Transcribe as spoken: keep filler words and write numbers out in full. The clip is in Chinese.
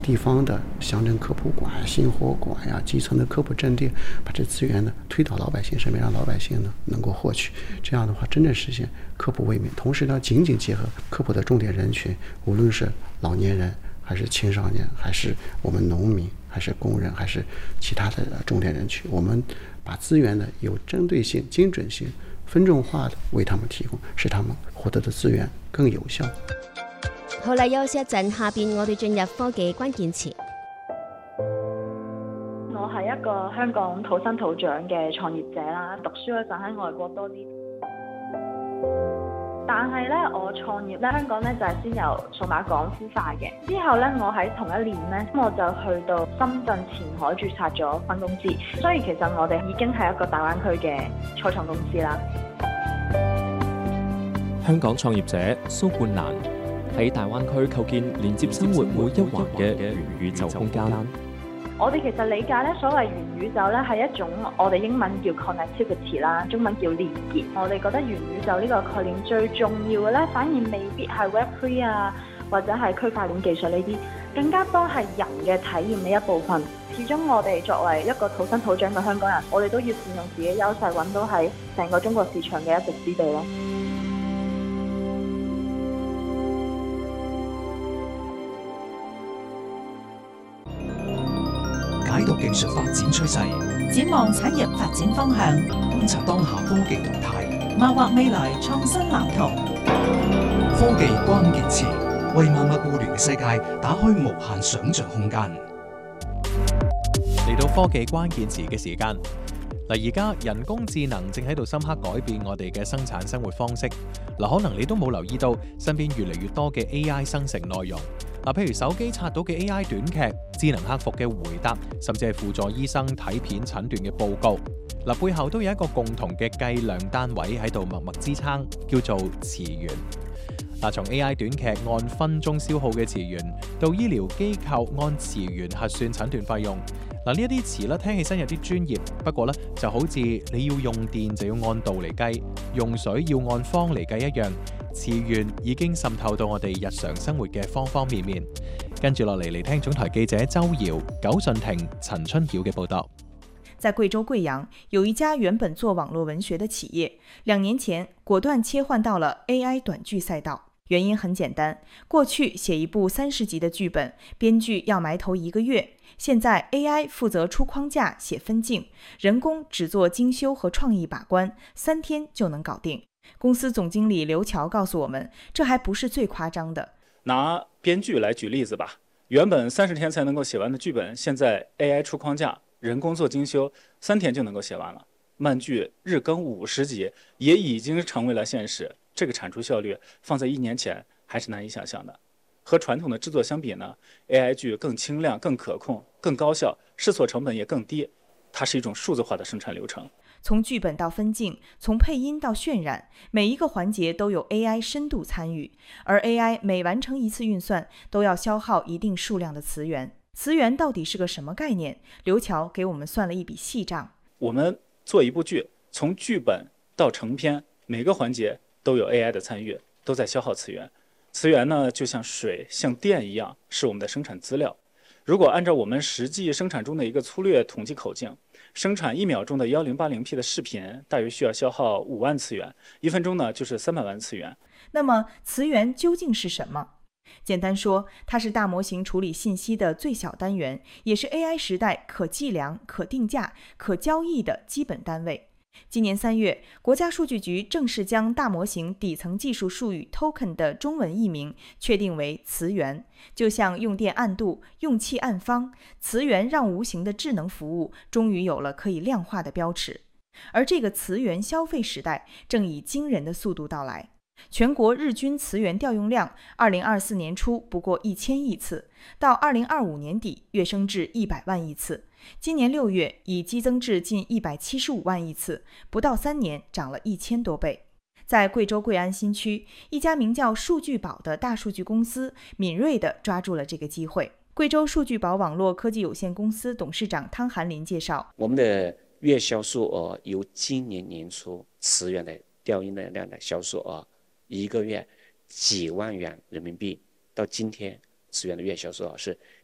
地方的乡镇科普馆、信货馆呀、基层的科普阵地，把这资源呢推到老百姓身边，让老百姓呢能够获取。这样的话，真正实现科普为民。同时呢，紧紧结合科普的重点人群，无论是老年人，还是青少年，还是我们农民，还是工人，还是其他的重点人群，我们把資源呢有針對性、精準性、分眾化的為他們提供，使他們獲得的資源更有效。 好啦，休息一陣，下邊我哋進入科技關鍵詞。 我係一個香港土生土長嘅創業者啦，讀書嗰陣喺外國多啲。但係咧，我創業咧，香港咧就係先由數碼港孵化嘅。之後咧，我喺同一年咧，我就去到深圳前海註冊咗分公司。所以其實我哋已經係一個大灣區嘅初創公司啦。 香港創業者蘇冠蘭喺大灣區構建連接生活每一環嘅元宇宙空間。 我哋其實理解咧，所謂元宇宙咧係一種我哋英文叫 connectivity 啦，中文叫連結。我哋覺得元宇宙呢個概念最重要嘅咧，反而未必係 Web 三 啊，或者係區塊鏈技術呢啲，更加多係人嘅體驗嘅一部分。始終我哋作為一個土生土長嘅香港人，我哋都要善用自己優勢，揾到喺成個中國市場嘅一席之地咯。 解讀技術發展趨勢， 展望產業發展方向， 觀察當下科技動態， 謀劃未來創新藍圖。 科技關鍵詞，為萬物互聯嘅世界打開無限想像空間。 嚟到科技關鍵詞嘅時間，嗱，而家人工智能正喺度深刻改變我哋嘅生產生活方式。嗱，可能你都冇留意到身邊越嚟越多嘅 A I 生成內容。嗱，譬如手機刷到嘅 A I 短劇、智能客服嘅回答，甚至係輔助醫生睇片診斷嘅報告。嗱，背後都有一個共同嘅計量單位喺度默默支撐，叫做詞源。嗱，從 A I 短劇按分鐘消耗嘅詞源，到醫療機構按詞源核算診斷費用。嗱，呢一啲詞咧聽起身有啲專業，不過咧就好似你要用電就要按度嚟計，用水要按方嚟計一樣。詞源已經滲透到我哋日常生活嘅方方面面。跟住落嚟嚟聽總台記者周瑤、九順婷、陳春曉嘅報道。 在貴州貴陽，有一家原本做網絡文學的企業，兩年前果斷切換到了 A I 短劇賽道。原因很簡單，過去寫一部三十集的劇本，編劇要埋頭一個月，現在 A I 負責出框架、寫分鏡，人工只做精修和創意把關，三天就能搞定。公司總經理劉橋告訴我們，這還不是最誇張的。 拿編劇來舉例子吧，原本三十天才能夠寫完的劇本，現在 A I 出框架，人工做精修，三天就能夠寫完了。漫劇日更五十集也已經成為了現實，這個產出效率放在一年前還是難以想象的。和傳統的製作相比呢， A I 劇更輕量、更可控、更高效，試錯成本也更低。它是一種數字化的生產流程。 從劇本到分鏡，從配音到渲染，每一個環節都有 A I 深度參與。而 A I 每完成一次運算，都要消耗一定數量的詞源。詞源到底是個什麼概念？劉橋給我們算了一筆細賬。 我們做一部劇，從劇本到成片，每個環節都有 A I 的參與，都在消耗詞源。詞源呢，就像水、像電一樣，是我們的生產資料。如果按照我們實際生產中的一個粗略統計口徑，生產一秒鐘的一零八零 P 的視頻，大約需要消耗五萬詞源，一分鐘呢就是三百萬詞源。 那麼詞源究竟是什麼？簡單說，它是大模型處理信息的最小單元，也是 A I 時代可計量、可定價、可交易的基本單位。今年三月，國家數據局正式將大模型底層技術術語 token 的中文譯名確定為詞源。就像用電按度、用氣按方，詞源讓無形的智能服務終於有了可以量化的標尺。而這個詞源消費時代正以驚人的速度到來。全國日均詞源調用量，二零二四年初不過一千億次，到二零二五年底躍升至一百萬億次。今年六月已激增至近一百七十五萬億次，不到三年漲了一千多倍。在貴州貴安新區，一家名叫數據寶的大數據公司敏銳地抓住了這個機會。貴州數據寶網絡科技有限公司董事長湯寒林介紹， 我們的月銷售額由今年年初詞源的調用的量的銷售額一個月幾萬元人民幣，到今天詞源的月銷售額是